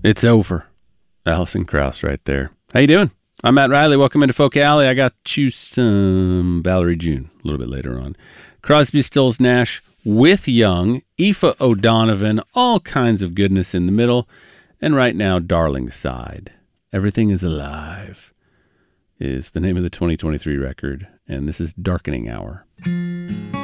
It's over. Alison Krauss right there. How you doing? I'm Matt Riley. Welcome into Folk Alley. I got you some Valerie June a little bit later on. Crosby, Stills, Nash with Young, Aoife O'Donovan, all kinds of goodness in the middle. And right now, Darling Side. Everything is Alive is the name of the 2023 record. And this is Darkening Hour.